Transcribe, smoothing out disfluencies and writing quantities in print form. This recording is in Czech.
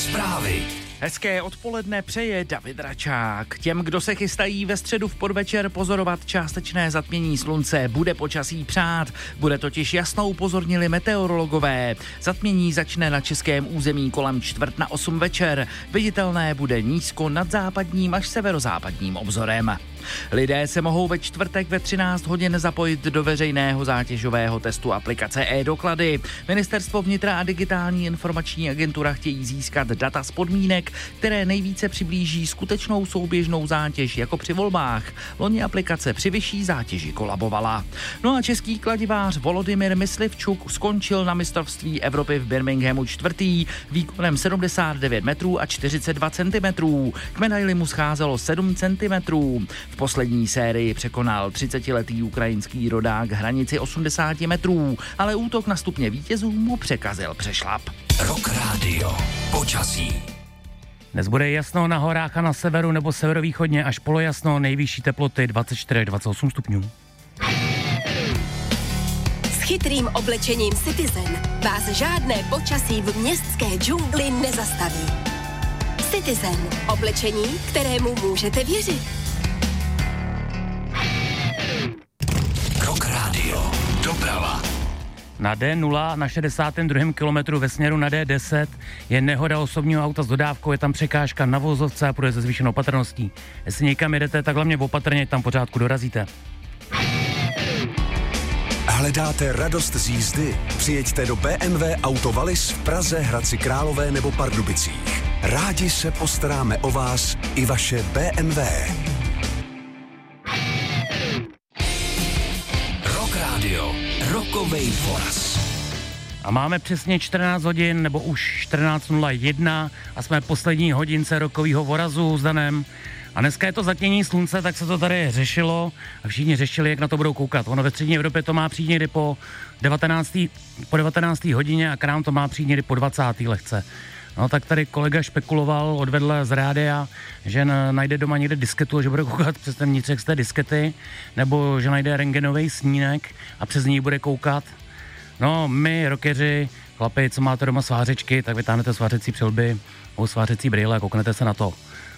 Zprávy. Hezké odpoledne přeje David Račák. Těm, kdo se chystají ve středu v podvečer pozorovat částečné zatmění slunce, bude počasí přát. Bude totiž jasno, upozornili meteorologové. Zatmění začne na českém území kolem 7:45 večer. Viditelné bude nízko nad západním až severozápadním obzorem. Lidé se mohou ve čtvrtek ve 13 hodin zapojit do veřejného zátěžového testu aplikace e-doklady. Ministerstvo vnitra a digitální informační agentura chtějí získat data z podmínek, které nejvíce přiblíží skutečnou souběžnou zátěž jako při volbách. Loni aplikace při vyšší zátěži kolabovala. No a český kladivář Volodymyr Myslivčuk skončil na mistrovství Evropy v Birminghamu čtvrtý výkonem 79 metrů a 42 centimetrů. K medaili mu scházelo 7 centimetrů. V poslední sérii překonal 30letý ukrajinský rodák hranici 80 metrů, ale útok na stupně vítězů mu překazil přešlap. Rock Radio. Počasí. Dnes bude jasno na horách a na severu nebo severovýchodně až polojasno, nejvyšší teploty 24-28 stupňů. S chytrým oblečením Citizen vás žádné počasí v městské džungli nezastaví. Citizen. Oblečení, kterému můžete věřit. Rock Radio. Doprava. Na D0 na 62. kilometru ve směru na D10 je nehoda osobního auta s dodávkou, je tam překážka na vozovce a půjde se zvýšenou opatrností. Jestli někam jedete, tak hlavně opatrně, tam pořádku dorazíte. Hledáte radost z jízdy? Přijeďte do BMW Auto Wallis v Praze, Hradci Králové nebo Pardubicích. Rádi se postaráme o vás i vaše BMW. Rock Radio. Rockovej Voraz. A máme přesně 14 hodin, nebo už 14:01 a jsme poslední hodince rokového vorazu s Danem. A dneska je to zatmění slunce, tak se to tady řešilo a všichni řešili, jak na to budou koukat. Ono ve střední Evropě to má přijít někdy po 19. hodině a k nám to má přijít někdy po 20. lehce. No tak tady kolega špekuloval odvedle z rádia, že najde doma někde disketu, že bude koukat přes ten vnitřek z té diskety, nebo že najde rentgenový snímek a přes něj bude koukat. No my, rockeři, chlapi, co máte doma svářečky, tak vytáhnete svářecí přilby, svářecí brýle a kouknete se na to.